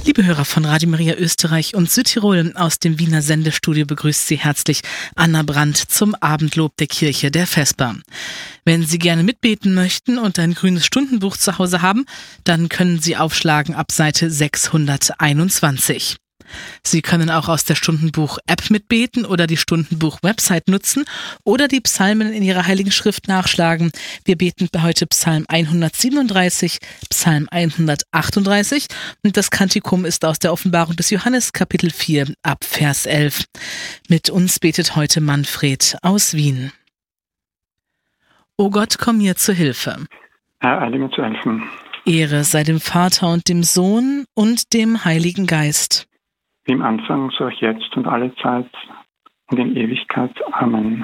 Liebe Hörer von Radio Maria Österreich und Südtirol, aus dem Wiener Sendestudio begrüßt Sie herzlich Anna Brandt zum Abendlob der Kirche der Vesper. Wenn Sie gerne mitbeten möchten und ein grünes Stundenbuch zu Hause haben, dann können Sie aufschlagen ab Seite 621. Sie können auch aus der Stundenbuch-App mitbeten oder die Stundenbuch-Website nutzen oder die Psalmen in Ihrer Heiligen Schrift nachschlagen. Wir beten heute Psalm 137, Psalm 138 und das Kantikum ist aus der Offenbarung des Johannes, Kapitel 4, ab Vers 11. Mit uns betet heute Manfred aus Wien. O Gott, komm mir zu Hilfe. Herr, eile mir zu helfen. Ehre sei dem Vater und dem Sohn und dem Heiligen Geist. Wie im Anfang, so auch jetzt und alle Zeit und in Ewigkeit. Amen.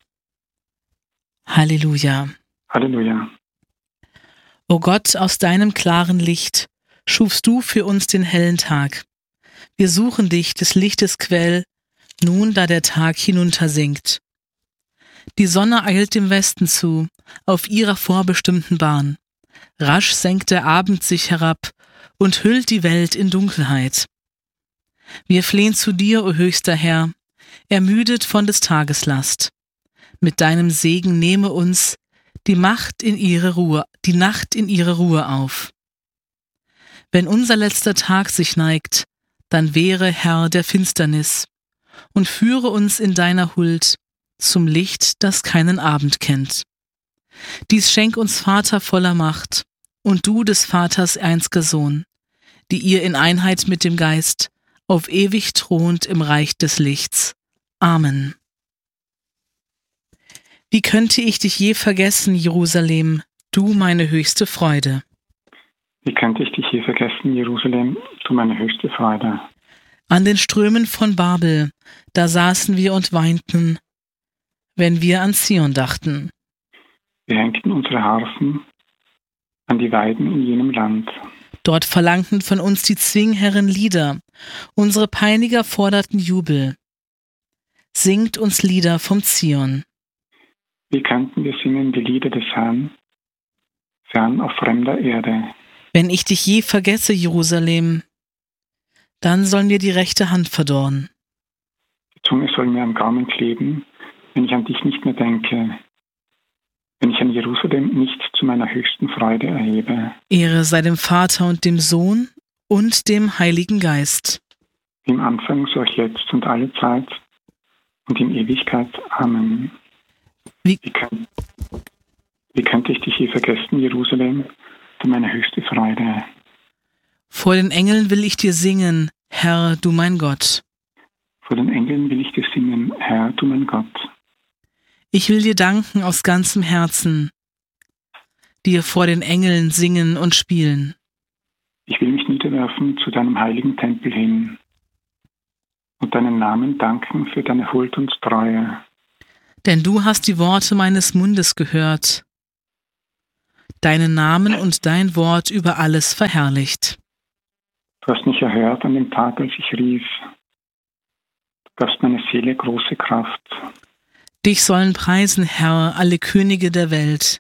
Halleluja. Halleluja. O Gott, aus deinem klaren Licht schufst du für uns den hellen Tag. Wir suchen dich, des Lichtes Quell, nun da der Tag hinuntersinkt. Die Sonne eilt dem Westen zu, auf ihrer vorbestimmten Bahn. Rasch senkt der Abend sich herab und hüllt die Welt in Dunkelheit. Wir flehen zu dir, o höchster Herr, ermüdet von des Tages Last. Mit deinem Segen nehme uns die Nacht in ihre Ruhe auf. Wenn unser letzter Tag sich neigt, dann wehre, Herr, der Finsternis und führe uns in deiner Huld zum Licht, das keinen Abend kennt. Dies schenk uns, Vater voller Macht, und du des Vaters einzger Sohn, die ihr in Einheit mit dem Geist auf ewig thront im Reich des Lichts. Amen. Wie könnte ich dich je vergessen, Jerusalem, du meine höchste Freude? Wie könnte ich dich je vergessen, Jerusalem, du meine höchste Freude? An den Strömen von Babel, da saßen wir und weinten, wenn wir an Zion dachten. Wir hängten unsere Harfen an die Weiden in jenem Land. Dort verlangten von uns die Zwingherren Lieder, unsere Peiniger forderten Jubel. Singt uns Lieder vom Zion. Wie könnten wir singen die Lieder des Herrn, fern auf fremder Erde? Wenn ich dich je vergesse, Jerusalem, dann soll mir die rechte Hand verdorren. Die Zunge soll mir am Gaumen kleben, wenn ich an dich nicht mehr denke, wenn ich an Jerusalem nicht zu meiner höchsten Freude erhebe. Ehre sei dem Vater und dem Sohn und dem Heiligen Geist. Wie im Anfang, so auch jetzt und alle Zeit und in Ewigkeit. Amen. Wie könnte ich dich je vergessen, Jerusalem, du meine höchste Freude? Vor den Engeln will ich dir singen, Herr, du mein Gott. Vor den Engeln will ich dir singen, Herr, du mein Gott. Ich will dir danken aus ganzem Herzen, dir vor den Engeln singen und spielen. Ich will mich niederwerfen zu deinem heiligen Tempel hin und deinen Namen danken für deine Huld und Treue. Denn du hast die Worte meines Mundes gehört, deinen Namen und dein Wort über alles verherrlicht. Du hast mich erhört an dem Tag, als ich rief. Du gabst meiner Seele große Kraft. Dich sollen preisen, Herr, alle Könige der Welt,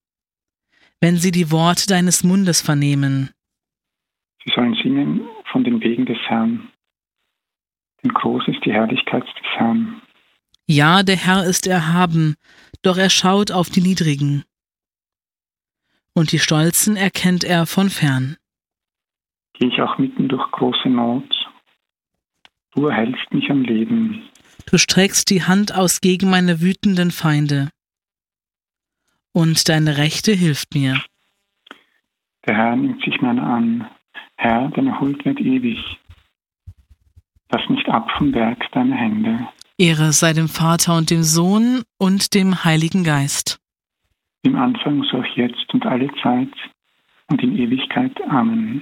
wenn sie die Worte deines Mundes vernehmen. Sie sollen singen von den Wegen des Herrn, denn groß ist die Herrlichkeit des Herrn. Ja, der Herr ist erhaben, doch er schaut auf die Niedrigen. Und die Stolzen erkennt er von fern. Gehe ich auch mitten durch große Not, du erhältst mich am Leben. Du streckst die Hand aus gegen meine wütenden Feinde. Und deine Rechte hilft mir. Der Herr nimmt sich meiner an. Herr, deine Huld wird ewig. Lass nicht ab vom Werk deiner Hände. Ehre sei dem Vater und dem Sohn und dem Heiligen Geist. Im Anfang, so auch jetzt und alle Zeit und in Ewigkeit. Amen.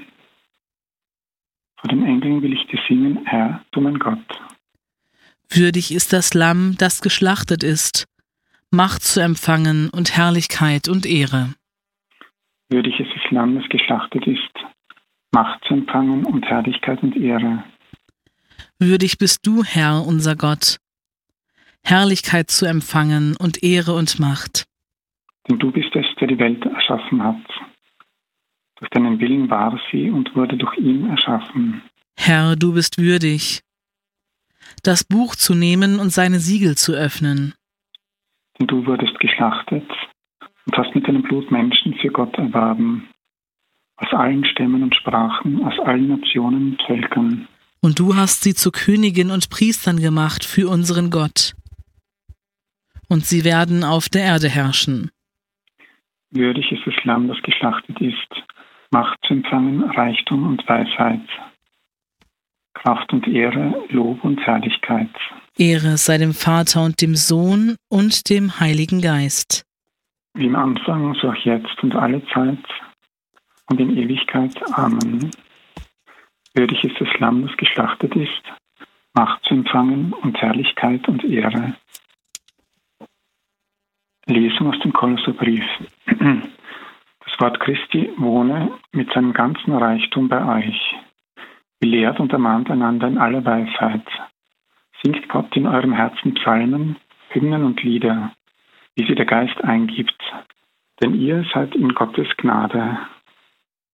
Vor den Engeln will ich dir singen, Herr, du mein Gott. Würdig ist das Lamm, das geschlachtet ist, Macht zu empfangen und Herrlichkeit und Ehre. Würdig ist das Lamm, das geschlachtet ist, Macht zu empfangen und Herrlichkeit und Ehre. Würdig bist du, Herr, unser Gott, Herrlichkeit zu empfangen und Ehre und Macht. Denn du bist es, der die Welt erschaffen hat. Du Durch deinen Willen war sie und wurde durch ihn erschaffen. Herr, du bist würdig, das Buch zu nehmen und seine Siegel zu öffnen. Denn du wurdest geschlachtet und hast mit deinem Blut Menschen für Gott erworben, aus allen Stämmen und Sprachen, aus allen Nationen und Völkern. Und du hast sie zu Königen und Priestern gemacht für unseren Gott. Und sie werden auf der Erde herrschen. Würdig ist das Lamm, das geschlachtet ist, Macht zu empfangen, Reichtum und Weisheit, Kraft und Ehre, Lob und Herrlichkeit. Ehre sei dem Vater und dem Sohn und dem Heiligen Geist. Wie im Anfang, so auch jetzt und alle Zeit und in Ewigkeit. Amen. Würdig ist das Lamm, das geschlachtet ist, Macht zu empfangen und Herrlichkeit und Ehre. Lesung aus dem Kolosserbrief. Das Wort Christi wohne mit seinem ganzen Reichtum bei euch. Belehrt und ermahnt einander in aller Weisheit. Singt Gott in eurem Herzen Psalmen, Hymnen und Lieder, wie sie der Geist eingibt. Denn ihr seid in Gottes Gnade.